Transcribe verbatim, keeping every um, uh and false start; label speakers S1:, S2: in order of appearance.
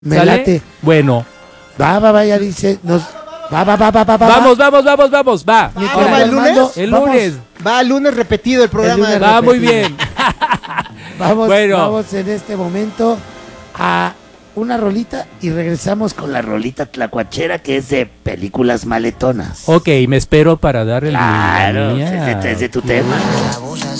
S1: Me
S2: ¿Sale?
S1: late.
S2: Bueno.
S1: Va, va, va, ya dice. Nos, va, va, va, va, va, va.
S2: Vamos, vamos, vamos, vamos, va.
S1: Mi
S3: Ah,
S1: querido
S3: ¿va el lunes?
S1: Armando,
S2: El
S1: vamos,
S2: lunes.
S3: Va lunes repetido el programa.
S1: lunes
S3: de-
S2: Va muy
S1: repetido.
S2: bien.
S1: Vamos,
S2: Bueno.
S1: vamos en este momento a una rolita y regresamos con la rolita tlacuachera que es de películas maletonas.
S2: Ok, me espero para dar el
S1: Claro,
S2: la mía.
S1: es de, es de tu tema.
S4: Abusas